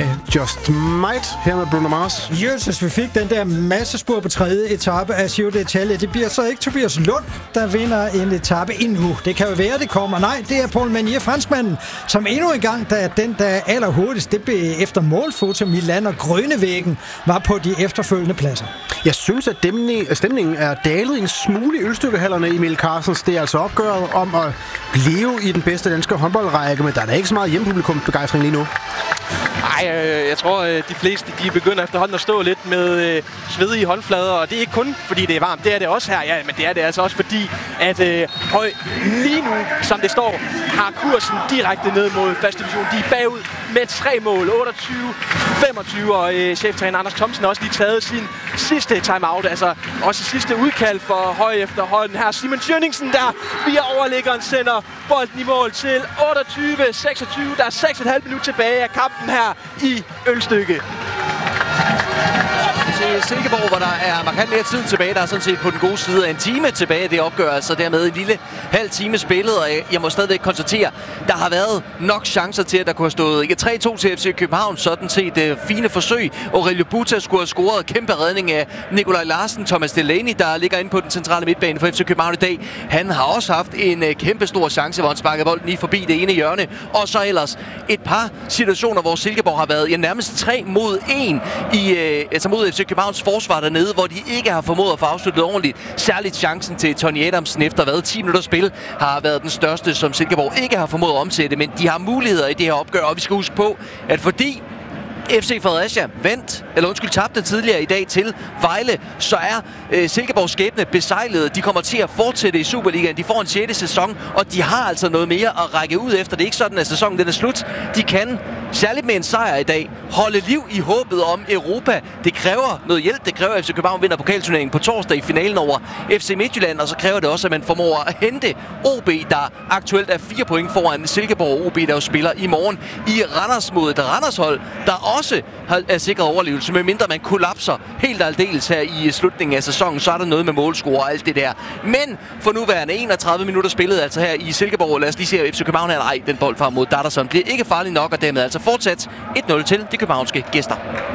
Just Might her med Bruno Mars. Jesus, vi fik den der massespur på 3. etape af Giro d'Italia. Det bliver så ikke Tobias Lund, der vinder en etape endnu. Det kan jo være, det kommer. Nej, det er Paul Manier, franskmanden, som endnu en gang, der er den, der er allerhurtigst. Det blev efter målfoto Milan og Grønnevæggen var på de efterfølgende pladser. Jeg synes, at stemningen er dalet en smule i ølstykkehallerne, Emil Carstens. Det er altså opgøret om at blive i den bedste danske håndboldrække, men der er da ikke så meget hjemmepublikumsbegejstring lige nu. Nej, jeg tror, de fleste de begynder efterhånden at stå lidt med svedige håndflader, og det er ikke kun fordi det er varmt, det er det også her, ja, men det er det altså også fordi, at Høj lige nu, som det står, har kursen direkte ned mod første division. De er bagud med 3 mål, 28-25, og cheftræner Anders Thomsen har også lige taget sin sidste timeout, altså også sidste udkald for Høj efterhånden. Her Simon Tjørningsen, der via overliggeren sender bolden i mål til 28-26. Der er 6,5 minutter tilbage af kampen her i Ølstykke. Til Silkeborg, hvor der er markant mere tid tilbage. Der er sådan set på den gode side af en time tilbage. Det opgør altså dermed en lille halv time spillet, og jeg må stadigvæk konstatere, der har været nok chancer til, at der kunne have stået 3-2 til FC København. Sådan set fine forsøg. Aurelio Buta skulle have scoret kæmpe redning af Nikolaj Larsen. Thomas Delaney, der ligger inde på den centrale midtbane for FC København i dag. Han har også haft en kæmpe stor chance, hvor han sparkede bolden lige forbi det ene hjørne. Og så ellers et par situationer, hvor Silkeborg har været nærmest 3 mod 1 mod FC Københavns forsvar dernede, hvor de ikke har formået at få afsluttet ordentligt. Særligt chancen til Tony Adamsen efter 10 minutter spil har været den største, som Silkeborg ikke har formået at omsætte, men de har muligheder i det her opgør, og vi skal huske på, at fordi FC Fredericia tabte tidligere i dag til Vejle, så er Silkeborgs skæbne besejlet. De kommer til at fortsætte i Superligaen. De får en 6. sæson, og de har altså noget mere at række ud efter. Det er ikke sådan, at sæsonen den er slut. De kan, særligt med en sejr i dag, holde liv i håbet om Europa. Det kræver noget hjælp. Det kræver, at FC København vinder pokalturneringen på torsdag i finalen over FC Midtjylland, og så kræver det også, at man formår at hente OB, der aktuelt er 4 point foran Silkeborg. OB, der jo spiller i morgen i Randers mod et Randers-hold, der også er sikret overlevelse, medmindre man kollapser helt aldeles her i slutningen af sæsonen, så er der noget med målscore og alt det der. Men for nuværende 31 minutter spillet altså her i Silkeborg. Lad os lige se FC København her. Nej, den bold frem mod Datterson bliver ikke farlig nok, og dermed altså fortsat 1-0 til de københavnske gæster.